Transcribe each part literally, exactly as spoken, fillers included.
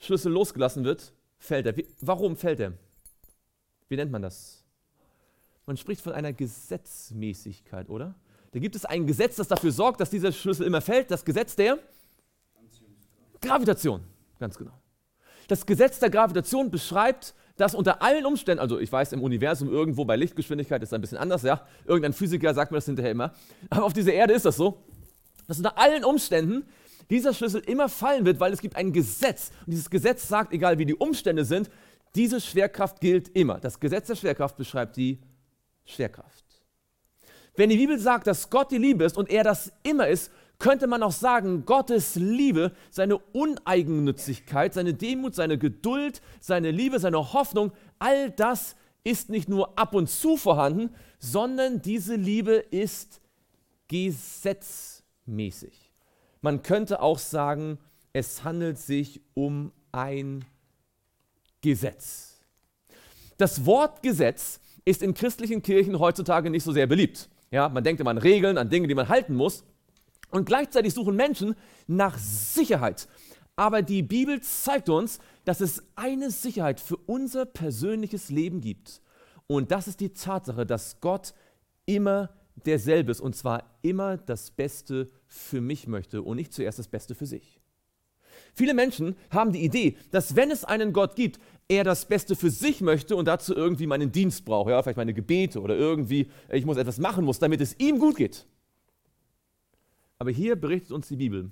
Schlüssel losgelassen wird, fällt er. Wie, warum fällt er? Wie nennt man das? Man spricht von einer Gesetzmäßigkeit, oder? Da gibt es ein Gesetz, das dafür sorgt, dass dieser Schlüssel immer fällt. Das Gesetz der Gravitation, ganz genau. Das Gesetz der Gravitation beschreibt, dass unter allen Umständen, also ich weiß, im Universum irgendwo bei Lichtgeschwindigkeit ist es ein bisschen anders, ja, irgendein Physiker sagt mir das hinterher immer, aber auf dieser Erde ist das so, dass unter allen Umständen dieser Schlüssel immer fallen wird, weil es gibt ein Gesetz. Und dieses Gesetz sagt, egal wie die Umstände sind, diese Schwerkraft gilt immer. Das Gesetz der Schwerkraft beschreibt die Schwerkraft. Wenn die Bibel sagt, dass Gott die Liebe ist und er das immer ist, könnte man auch sagen, Gottes Liebe, seine Uneigennützigkeit, seine Demut, seine Geduld, seine Liebe, seine Hoffnung, all das ist nicht nur ab und zu vorhanden, sondern diese Liebe ist gesetzmäßig. Man könnte auch sagen, es handelt sich um ein Gesetz. Das Wort Gesetz ist in christlichen Kirchen heutzutage nicht so sehr beliebt. Ja, man denkt immer an Regeln, an Dinge, die man halten muss. Und gleichzeitig suchen Menschen nach Sicherheit. Aber die Bibel zeigt uns, dass es eine Sicherheit für unser persönliches Leben gibt. Und das ist die Tatsache, dass Gott immer derselbe ist. Und zwar immer das Beste für mich möchte und nicht zuerst das Beste für sich. Viele Menschen haben die Idee, dass wenn es einen Gott gibt, er das Beste für sich möchte und dazu irgendwie meinen Dienst braucht. Ja, vielleicht meine Gebete oder irgendwie, ich muss etwas machen muss, damit es ihm gut geht. Aber hier berichtet uns die Bibel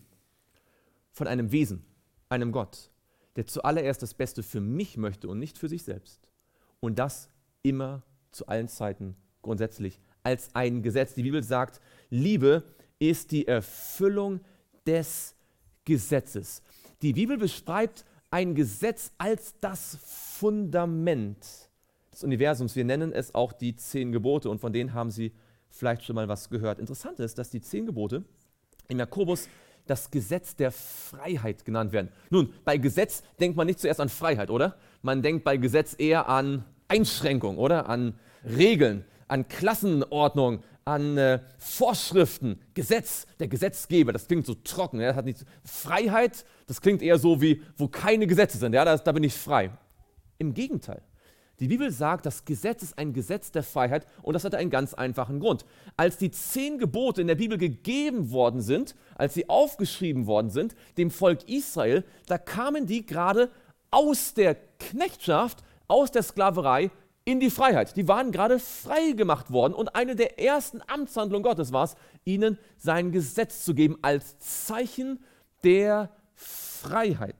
von einem Wesen, einem Gott, der zuallererst das Beste für mich möchte und nicht für sich selbst. Und das immer zu allen Zeiten grundsätzlich als ein Gesetz. Die Bibel sagt, Liebe ist die Erfüllung des Gesetzes. Die Bibel beschreibt ein Gesetz als das Fundament des Universums. Wir nennen es auch die zehn Gebote und von denen haben Sie vielleicht schon mal was gehört. Interessant ist, dass die zehn Gebote in Jakobus das Gesetz der Freiheit genannt werden. Nun, bei Gesetz denkt man nicht zuerst an Freiheit, oder? Man denkt bei Gesetz eher an Einschränkung, oder? An Regeln, an Klassenordnung, an äh, Vorschriften, Gesetz, der Gesetzgeber, das klingt so trocken. Ja? Das hat nicht, Freiheit, das klingt eher so wie, wo keine Gesetze sind, ja? da, da bin ich frei. Im Gegenteil. Die Bibel sagt, das Gesetz ist ein Gesetz der Freiheit und das hat einen ganz einfachen Grund. Als die zehn Gebote in der Bibel gegeben worden sind, als sie aufgeschrieben worden sind, dem Volk Israel, da kamen die gerade aus der Knechtschaft, aus der Sklaverei in die Freiheit. Die waren gerade frei gemacht worden und eine der ersten Amtshandlungen Gottes war es, ihnen sein Gesetz zu geben als Zeichen der Freiheit.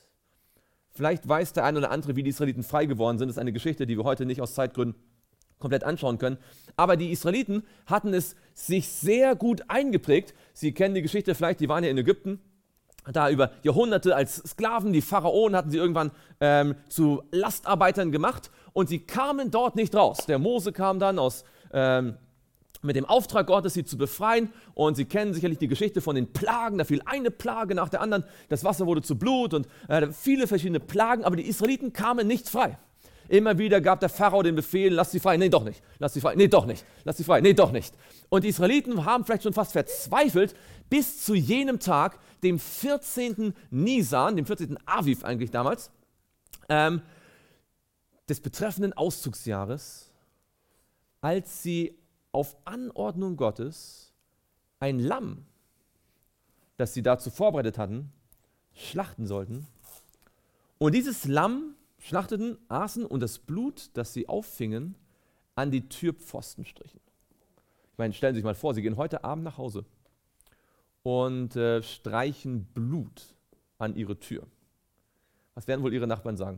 Vielleicht weiß der eine oder andere, wie die Israeliten frei geworden sind. Das ist eine Geschichte, die wir heute nicht aus Zeitgründen komplett anschauen können. Aber die Israeliten hatten es sich sehr gut eingeprägt. Sie kennen die Geschichte vielleicht, die waren ja in Ägypten, da über Jahrhunderte als Sklaven. Die Pharaonen hatten sie irgendwann ähm, zu Lastarbeitern gemacht und sie kamen dort nicht raus. Der Mose kam dann aus... Ähm, mit dem Auftrag Gottes, sie zu befreien. Und Sie kennen sicherlich die Geschichte von den Plagen. Da fiel eine Plage nach der anderen. Das Wasser wurde zu Blut und äh, viele verschiedene Plagen. Aber die Israeliten kamen nicht frei. Immer wieder gab der Pharao den Befehl, lass sie frei. Nee, doch nicht. Lass sie frei. Nee, doch nicht. Lass sie frei. Nee, doch nicht. Und die Israeliten haben vielleicht schon fast verzweifelt, bis zu jenem Tag, dem vierzehnten Nisan, dem vierzehnten Aviv eigentlich damals, ähm, des betreffenden Auszugsjahres, als sie auf Anordnung Gottes ein Lamm, das sie dazu vorbereitet hatten, schlachten sollten. Und dieses Lamm schlachteten, aßen und das Blut, das sie auffingen, an die Türpfosten strichen. Ich meine, stellen Sie sich mal vor, Sie gehen heute Abend nach Hause und äh, streichen Blut an Ihre Tür. Was werden wohl Ihre Nachbarn sagen?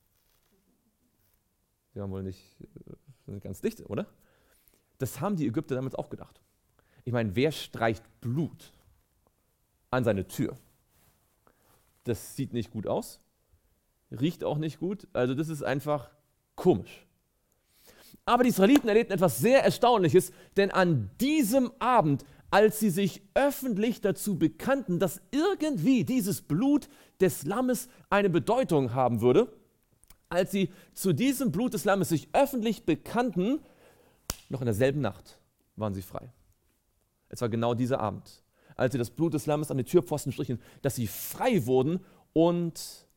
Sie haben wohl nicht äh, ganz dicht, oder? Das haben die Ägypter damals auch gedacht. Ich meine, wer streicht Blut an seine Tür? Das sieht nicht gut aus, riecht auch nicht gut, also das ist einfach komisch. Aber die Israeliten erlebten etwas sehr Erstaunliches, denn an diesem Abend, als sie sich öffentlich dazu bekannten, dass irgendwie dieses Blut des Lammes eine Bedeutung haben würde, als sie zu diesem Blut des Lammes sich öffentlich bekannten, noch in derselben Nacht waren sie frei. Es war genau dieser Abend, als sie das Blut des Lammes an die Türpfosten strichen, dass sie frei wurden und